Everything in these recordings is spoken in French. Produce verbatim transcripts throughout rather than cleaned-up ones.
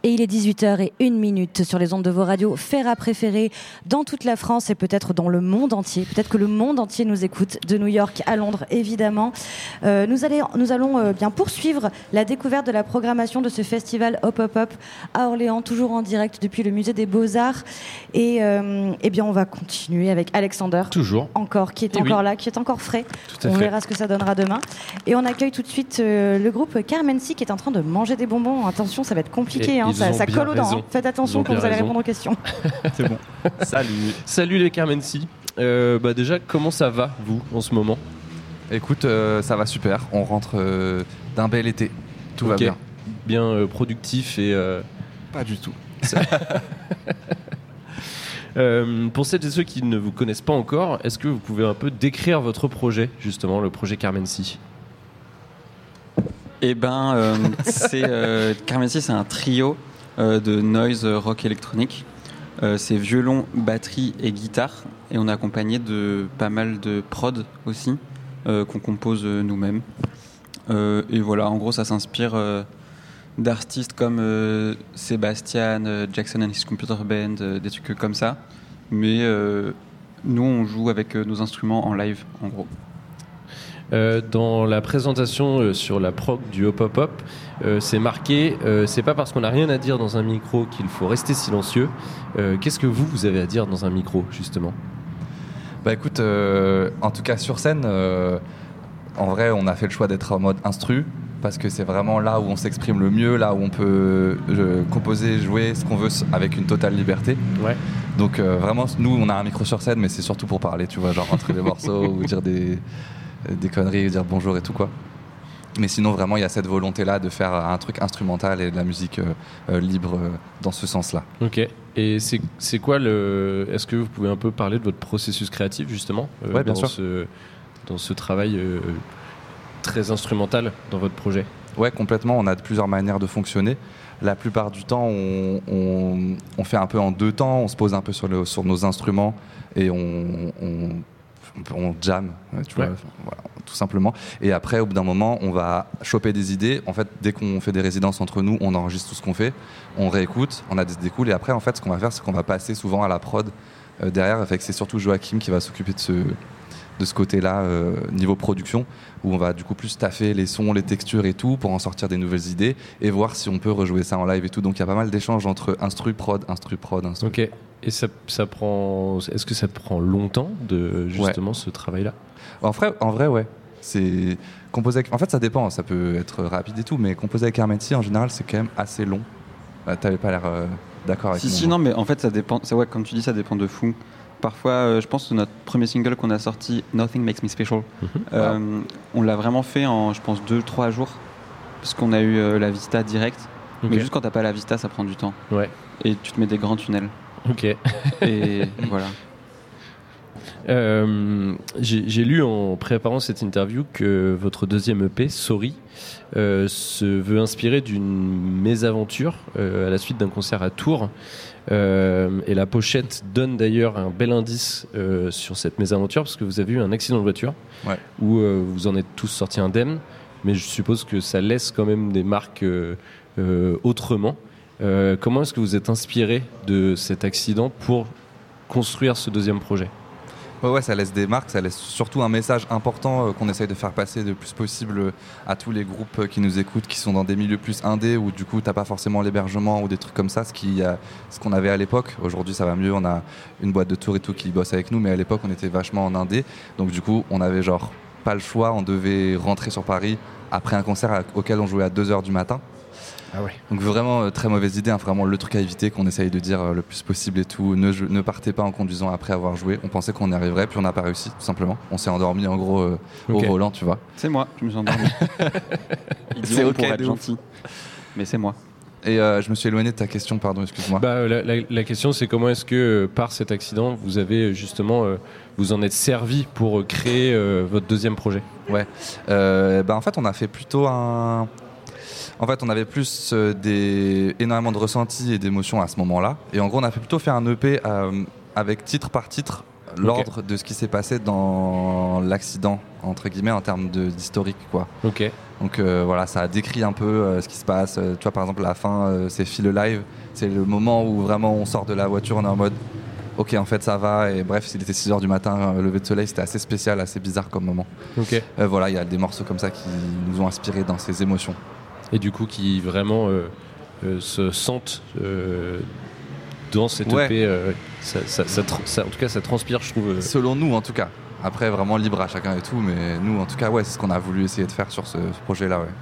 Et il est dix-huit heures zéro un sur les ondes de vos radios Ferra préférées dans toute la France et peut-être dans le monde entier. Peut-être que le monde entier nous écoute, de New York à Londres évidemment. Euh, nous, allez, nous allons euh, bien poursuivre la découverte de la programmation de ce festival Hop Hop Hop à Orléans, toujours en direct depuis le musée des Beaux-Arts. Et euh, eh bien on va continuer avec Alexander. Toujours. Encore, qui est Et encore oui. là, qui est encore frais. Tout à on fait. verra ce que ça donnera demain. Et on accueille tout de suite euh, le groupe Carmency qui est en train de manger des bonbons. Attention, ça va être compliqué, hein, ça, ça colle aux dents. Hein. Faites attention quand vous allez raison. répondre aux questions. C'est bon. Salut. Salut les Carmency. Euh, bah déjà, comment ça va, vous, en ce moment ? Écoute, euh, ça va super. On rentre euh, d'un bel été. Tout va Ok. bien. Bien euh, productif et... Euh... Pas du tout. euh, pour celles et ceux qui ne vous connaissent pas encore, est-ce que vous pouvez un peu décrire votre projet, justement, le projet Carmency ? Eh ben, euh, c'est, euh, Carmency, c'est un trio euh, de noise rock électronique. Euh, c'est violon, batterie et guitare. Et on est accompagné de pas mal de prod aussi, euh, qu'on compose nous-mêmes. Euh, et voilà, en gros, ça s'inspire euh, d'artistes comme euh, Sébastien, euh, Jackson and His Computer Band, euh, des trucs comme ça. Mais euh, nous, on joue avec euh, nos instruments en live, en gros. Euh, dans la présentation euh, sur la prog du Hop Hop Hop, euh, c'est marqué euh, c'est pas parce qu'on n'a rien à dire dans un micro qu'il faut rester silencieux. Euh, qu'est-ce que vous, vous avez à dire dans un micro, justement ? Bah écoute, euh, en tout cas sur scène, euh, en vrai, on a fait le choix d'être en mode instru parce que c'est vraiment là où on s'exprime le mieux, là où on peut euh, composer, jouer ce qu'on veut avec une totale liberté. Ouais. Donc euh, vraiment, nous, on a un micro sur scène, mais c'est surtout pour parler, tu vois, genre rentrer des morceaux ou dire des, des conneries, dire bonjour et tout quoi. Mais sinon, vraiment, il y a cette volonté-là de faire un truc instrumental et de la musique euh, euh, libre euh, dans ce sens-là. Ok. Et c'est, c'est quoi le... Est-ce que vous pouvez un peu parler de votre processus créatif, justement euh, Ouais, bien dans sûr. Ce, dans ce travail euh, très instrumental dans votre projet ? Ouais, complètement. On a plusieurs manières de fonctionner. La plupart du temps, on, on, on fait un peu en deux temps. On se pose un peu sur, le, sur nos instruments et on, on, on jam, tu vois, ouais. voilà, tout simplement. Et après, au bout d'un moment, on va choper des idées. En fait, dès qu'on fait des résidences entre nous, on enregistre tout ce qu'on fait, on réécoute, on a des idées cool. Et après, en fait, ce qu'on va faire, c'est qu'on va passer souvent à la prod euh, derrière. Fait que c'est surtout Joachim qui va s'occuper de ce, de ce côté-là, euh, niveau production, où on va du coup plus taffer les sons, les textures et tout pour en sortir des nouvelles idées et voir si on peut rejouer ça en live et tout. Donc il y a pas mal d'échanges entre instru prod, instru prod, instru. Ok. Et ça, ça prend... Est-ce que ça prend longtemps, de, justement, ouais. ce travail-là ? En vrai, en vrai, ouais. C'est composer avec... En fait, ça dépend. Ça peut être rapide et tout, mais composer avec Carmency, en général, c'est quand même assez long. Euh, t'avais pas l'air euh, d'accord avec si, moi. Si, non, mais en fait, ça dépend. C'est ouais, comme tu dis, ça dépend de fou. Parfois, euh, je pense que notre premier single qu'on a sorti, Nothing Makes Me Special, mm-hmm. euh, wow. on l'a vraiment fait en, je pense, deux trois jours, parce qu'on a eu euh, la vista direct. Okay. Mais juste quand t'as pas la vista, ça prend du temps. Ouais. Et tu te mets des grands tunnels. Ok. Et voilà. Euh, j'ai, j'ai lu en préparant cette interview que votre deuxième E P, Sorry, euh, se veut inspirer d'une mésaventure euh, à la suite d'un concert à Tours. Euh, et la pochette donne d'ailleurs un bel indice euh, sur cette mésaventure parce que vous avez eu un accident de voiture ouais. où euh, vous en êtes tous sortis indemnes, mais je suppose que ça laisse quand même des marques euh, euh, autrement. Euh, comment est-ce que vous êtes inspiré de cet accident pour construire ce deuxième projet ? Ouais, ouais, ça laisse des marques, ça laisse surtout un message important euh, qu'on essaye de faire passer le plus possible à tous les groupes qui nous écoutent, qui sont dans des milieux plus indés où du coup t'as pas forcément l'hébergement ou des trucs comme ça, ce, qui, euh, ce qu'on avait à l'époque. Aujourd'hui ça va mieux, on a une boîte de tour et tout qui bosse avec nous, mais à l'époque on était vachement en indé, donc du coup on avait genre pas le choix, on devait rentrer sur Paris après un concert à, auquel on jouait à deux heures du matin. Ah ouais. Donc vraiment euh, très mauvaise idée, hein, vraiment le truc à éviter qu'on essaye de dire euh, le plus possible et tout. Ne, ne partez pas en conduisant après avoir joué. On pensait qu'on y arriverait, puis on n'a pas réussi tout simplement. On s'est endormi en gros euh, okay. au volant, tu vois. C'est moi, je me suis endormi. C'est ok pour être gentil, mais c'est moi. Et euh, je me suis éloigné de ta question, pardon, excuse-moi. Bah, la, la, la question c'est comment est-ce que par cet accident vous avez justement euh, vous en êtes servi pour créer euh, votre deuxième projet ? Ouais. Euh, bah en fait on a fait plutôt un. En fait, on avait plus euh, des... énormément de ressentis et d'émotions à ce moment-là. Et en gros, on a plutôt fait un E P euh, avec titre par titre l'ordre de ce qui s'est passé dans l'accident, entre guillemets, en termes de, d'historique, quoi. Ok. Donc euh, voilà, ça a décrit un peu euh, ce qui se passe. Euh, tu vois, par exemple, la fin, euh, c'est Feel Alive. C'est le moment où vraiment on sort de la voiture, on est en mode ok, en fait ça va. Et bref, il était six heures du matin, euh, lever de soleil, c'était assez spécial, assez bizarre comme moment. Ok. Euh, voilà, il y a des morceaux comme ça qui nous ont inspirés dans ces émotions. Et du coup, qui vraiment euh, euh, se sentent euh, dans cette Ouais. E P. Euh, ça, ça, ça, tra- ça- en tout cas, ça transpire, je trouve. euh. Selon nous, en tout cas. Après, vraiment libre à chacun et tout, mais nous, en tout cas, ouais, c'est ce qu'on a voulu essayer de faire sur ce, ce projet-là, ouais.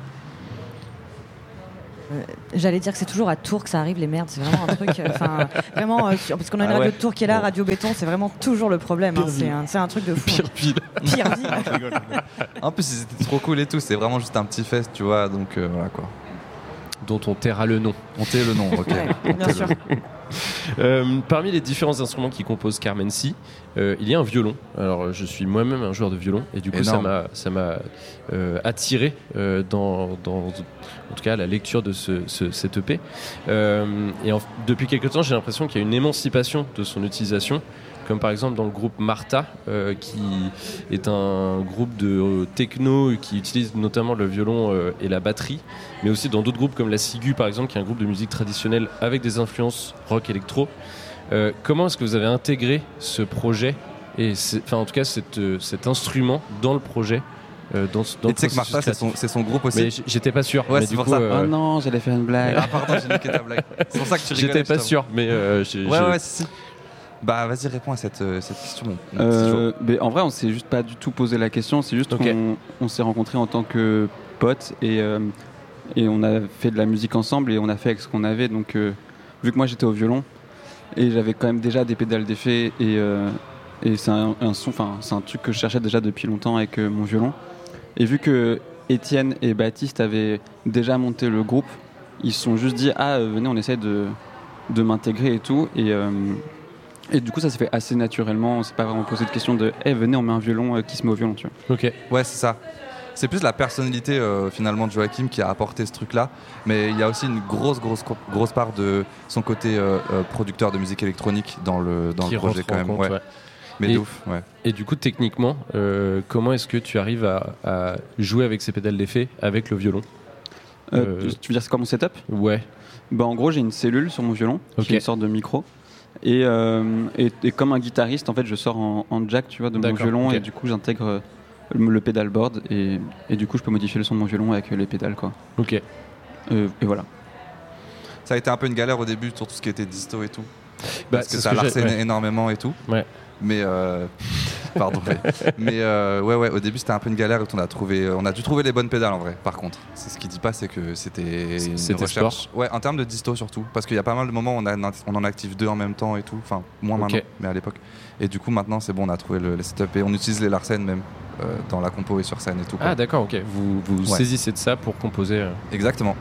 Euh, J'allais dire que c'est toujours à Tours que ça arrive, les merdes. C'est vraiment un truc. Enfin, vraiment, euh, sur- parce qu'on a une Ah radio ouais. de Tours qui est là, Bon. Radio Béton, c'est vraiment toujours le problème. Hein. C'est un, c'est un truc de fou. Pire ville. Pire vie. En plus, ils étaient trop cool et tout, c'est vraiment juste un petit fest, tu vois, donc euh, voilà quoi. Dont on taira le nom. On tait le nom, ok. Ouais, bien sûr. Euh, parmi les différents instruments qui composent Carmen C, euh, il y a un violon. Alors, je suis moi-même un joueur de violon et du coup, ça Énorme. m'a, ça m'a euh, attiré euh, dans, dans, en tout cas, la lecture de ce, ce, cette E P. Euh, et en- depuis quelques temps, j'ai l'impression qu'il y a une émancipation de son utilisation. Comme par exemple dans le groupe Martha, euh, qui est un groupe de euh, techno qui utilise notamment le violon euh, et la batterie, mais aussi dans d'autres groupes comme la Sigu par exemple, qui est un groupe de musique traditionnelle avec des influences rock électro. Euh, comment est-ce que vous avez intégré ce projet et c'est- enfin en tout cas cette, euh, cet instrument dans le projet, euh, dans, ce- dans Et le tu sais que processus Martha, c'est son, créatif. c'est son groupe aussi. Mais j- j'étais pas sûr. Ouais, mais c'est du pour coup, ça. euh, Oh non, j'allais faire une blague. Ah, pardon, j'ai niqué ta blague. C'est pour ça que tu rigolais. j'étais pas justement. sûr, mais euh, j'ai- Ouais, j'ai- ouais, si, si. Bah, vas-y, réponds à cette, euh, cette question, mon, mon petit Joe. Euh, mais en vrai, on s'est juste pas du tout posé la question. C'est juste Ok. qu'on on s'est rencontrés en tant que potes et, euh, et on a fait de la musique ensemble et on a fait avec ce qu'on avait. Donc, euh, vu que moi j'étais au violon et j'avais quand même déjà des pédales d'effet et, euh, et c'est un, un son, enfin c'est un truc que je cherchais déjà depuis longtemps avec euh, mon violon. Et vu que Étienne et Baptiste avaient déjà monté le groupe, ils se sont juste dit ah euh, venez on essaie de de m'intégrer et tout et euh, et du coup, ça s'est fait assez naturellement. On s'est pas vraiment posé de question de hey, venez, on met un violon euh, qui se met au violon, tu vois. Ok. Ouais, c'est ça. C'est plus la personnalité euh, finalement de Joachim qui a apporté ce truc-là, mais il y a aussi une grosse, grosse, grosse part de son côté euh, euh, producteur de musique électronique dans le, dans Qui le projet rentre quand en même. compte, Ouais. ouais. Mais Et- de ouf, ouais. Et du coup, techniquement, euh, comment est-ce que tu arrives à, à jouer avec ces pédales d'effet avec le violon? Euh, Euh, Tu veux dire c'est quoi mon setup? Ouais. Bah, en gros, j'ai une cellule sur mon violon, Ok. qui est une sorte de micro. Et, euh, et, et comme un guitariste, en fait, je sors en, en jack, tu vois, de mon D'accord, violon ok. et du coup, j'intègre euh, le, le pedalboard et, et du coup, je peux modifier le son de mon violon avec euh, les pédales, quoi. Ok. Euh, et voilà. Ça a été un peu une galère au début sur tout ce qui était disto et tout. Bah, Parce c'est que ce ça que j'ai- larcène ouais. énormément et tout. Ouais. Mais euh, pardon. mais euh, ouais, ouais, au début c'était un peu une galère et on a trouvé, on a dû trouver les bonnes pédales en vrai. Par contre, c'est ce qui dit pas, c'est que c'était une C'était recherche. sport. Ouais, en termes de disto surtout, parce qu'il y a pas mal de moments où on, a, on en active deux en même temps et tout. Enfin, moins Ok. maintenant, mais à l'époque. Et du coup maintenant c'est bon, on a trouvé le, les setup et on utilise les larcènes même euh, dans la compo et sur scène et tout. quoi. Ah d'accord, ok. Vous, vous Ouais. saisissez de ça pour composer. euh. Exactement.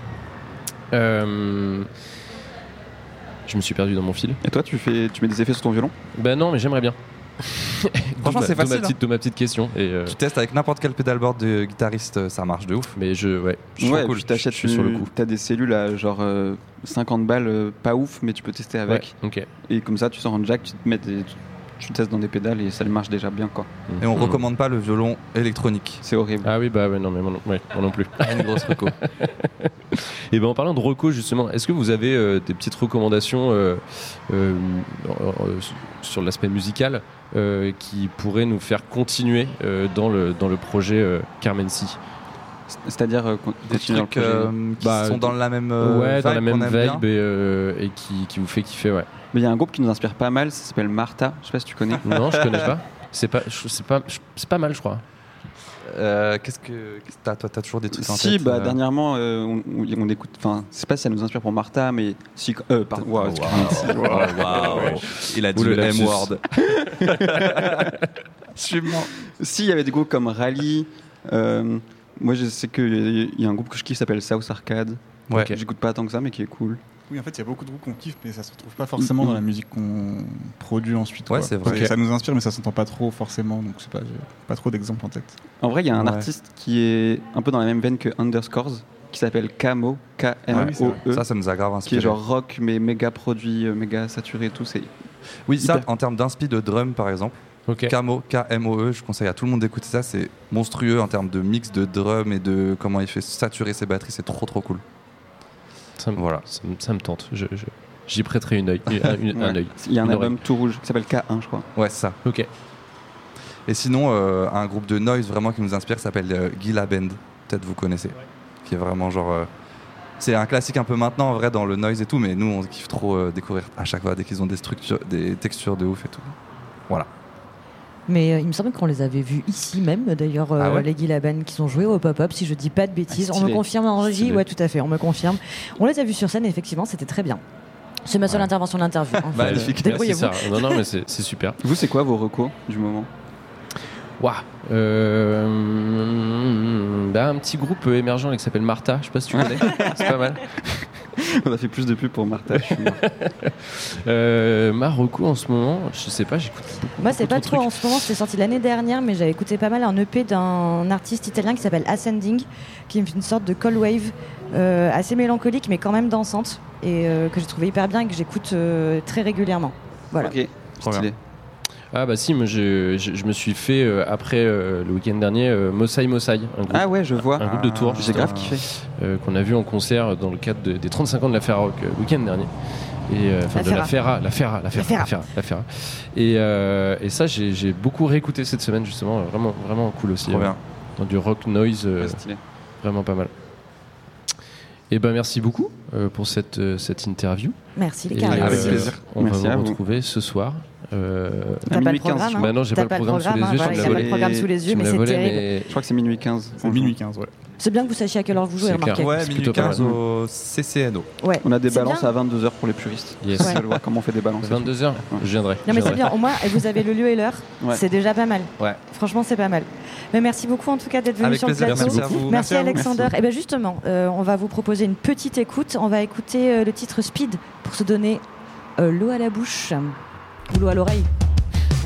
Euh, Je me suis perdu dans mon fil. Et toi, tu, fais, tu mets des effets sur ton violon? Bah non, mais j'aimerais bien. Franchement, D'où c'est ma- d'où facile, Ma petite, d'où ma petite question. Et, euh, Tu testes avec n'importe quel pedalboard de guitariste, ça marche de ouf. mais je, ouais. Je suis Ouais, cool. tu t'achètes je suis sur le coup. T'as des cellules à genre euh, cinquante balles, euh, pas ouf, mais tu peux tester avec. Ouais, ok. Et comme ça, tu sors en jack, tu te mets des, tu, tu testes dans des pédales et ça marche déjà bien, quoi. Et on Mhm. recommande pas le violon électronique. C'est horrible. Ah oui, bah ouais, non, mais moi non, ouais, moi non plus. Une grosse reco. Et ben en parlant de reco justement, est-ce que vous avez euh, des petites recommandations euh, euh, euh, sur l'aspect musical euh, qui pourraient nous faire continuer euh, dans le dans le projet euh, Carmen C? C'est-à-dire euh, con- Des continuer dans le trucs projet. euh, qui Bah, sont dans la même euh, ouais, dans la vibe même qu'on aime bien. vibe et, euh, et qui, qui vous fait kiffer, ouais. Mais il y a un groupe qui nous inspire pas mal, ça s'appelle Martha. Je sais pas si tu connais. Non, je connais pas. C'est pas, je- c'est pas, je- c'est pas mal, je crois. Euh, qu'est-ce que qu'est-ce que t'as, toi, t'as toujours des trucs en Si, tête bah euh, dernièrement, euh, on, on- on écoute. Enfin, c'est pas si ça nous inspire pour Martha, mais si. Euh, pardon. Oh, wow, excuse-moi. wow, wow. Il a dit Ouh, le le lapsus. M-word. Suivant. Si, il y avait des groupes comme Rally. euh, moi, je sais qu'il y a un groupe que je kiffe qui s'appelle South Arcade. Ouais. Ok. J'écoute pas tant que ça, mais qui est cool. Oui, en fait, il y a beaucoup de groupes qu'on kiffe, mais ça se retrouve pas forcément dans la musique qu'on produit ensuite. Ouais, quoi. c'est vrai. Et ça nous inspire, mais ça s'entend pas trop forcément, donc c'est pas, j'ai pas trop d'exemples en tête. En vrai, il y a un Ouais. artiste qui est un peu dans la même veine que Underscores, qui s'appelle Kamo, K Ah oui, c'est M O E, Ça, ça nous a grave qui inspiré. est genre rock, mais méga produit, euh, méga saturé et tout. C'est Oui, ça, Hyper. en termes d'inspi de drum, par exemple, Ok. Camo, K M O E, je conseille à tout le monde d'écouter ça. C'est monstrueux en termes de mix de drum et de comment il fait saturer ses batteries. C'est trop, trop cool. Ça me, Voilà. ça me, ça me tente. Je, je- j'y prêterai une œil, un, une- un Ouais. œil. Il y a un Une album tout rouge qui s'appelle K un, je crois. Ouais, c'est ça. Ok. Et sinon, euh, un groupe de noise vraiment qui nous inspire s'appelle euh, Gila Band. Peut-être vous connaissez. Qui est vraiment genre. euh, c'est un classique un peu maintenant en vrai dans le noise et tout, mais nous on kiffe trop euh, découvrir à chaque fois dès qu'ils ont des structures, des textures de ouf et tout. Voilà. Mais euh, il me semble qu'on les avait vus ici même, d'ailleurs, euh, Ah ouais les Guy Laban qui sont joués au pop-up, si je dis pas de bêtises. Ah, on me stylé. confirme en régie, Stylé. ouais, tout à fait, on me confirme. On les a vus sur scène et effectivement, c'était très bien. C'est ma seule Ouais. intervention d'interview. En fait. Magnifique. Merci Débrouillez-vous. Sarah. Non, non, mais c'est, c'est super. Vous, c'est quoi vos recos du moment? Waouh. Euh, bah, un petit groupe émergent là, qui s'appelle Martha. Je sais pas si tu connais. C'est pas mal. On a fait plus de pubs pour Martha. je suis mort. Euh, Marocco en ce moment, je sais pas, j'écoute beaucoup. Moi, c'est beaucoup pas de trop trucs. en ce moment, c'était sorti l'année dernière, mais j'avais écouté pas mal un E P d'un artiste italien qui s'appelle Ascending, qui est une sorte de cold wave euh, assez mélancolique, mais quand même dansante, et euh, que j'ai trouvé hyper bien et que j'écoute euh, très régulièrement. Voilà. Ok, Trop stylé. Ah bah si, moi je, je, je me suis fait euh, après euh, le week-end dernier euh, Mossai Mossai, un groupe, Ah ouais, je vois. un groupe de Tours Ah, J'ai grave putain. kiffé. euh, qu'on a vu en concert dans le cadre de- des trente-cinq ans de la Ferra Rock euh, le week-end dernier. Et euh, enfin La de la Ferra. Ferra, la Ferra, la Ferra, Ferra. la Ferra, la Ferra. Et, euh, et ça j'ai, j'ai beaucoup réécouté cette semaine justement, euh, vraiment vraiment cool aussi. Trop euh, bien. Dans du rock noise, euh, Ouais, stylé. vraiment pas mal. Et ben merci beaucoup euh, pour cette euh, cette interview. Merci les Et, gars. Avec Merci. plaisir. On Merci va à vous vous. retrouver ce soir. Euh, T'as À pas le minuit quinze, programme, hein bah non, j'ai pas T'as le programme sous les hein, yeux, voilà, tu me il y a l'as pas le volé. programme sous les tu yeux, me mais l'as c'est volé, terrible. mais Je crois que c'est minuit quinze. C'est minuit quinze, ouais. C'est bien que vous sachiez à quelle heure vous jouez, C'est remarquez. clair. Ouais, C'est minuit plutôt pas quinze mal. au C C N O. Ouais. On a des C'est balances bien. à vingt-deux heures pour les puristes. Yes. Ouais. Je vois comment on fait des balances. et tout. vingt-deux heures, je viendrai. Non mais je c'est viendrai. bien, au moins vous avez le lieu et l'heure, Ouais. c'est déjà pas mal. Ouais. Franchement c'est pas mal. Mais merci beaucoup en tout cas d'être venu Avec sur plaisir, le plateau. merci à vous. Merci, Merci à vous. Alexander. Et bien justement, euh, on va vous proposer une petite écoute. On va écouter euh, le titre Speed pour se donner euh, l'eau à la bouche ou l'eau à l'oreille.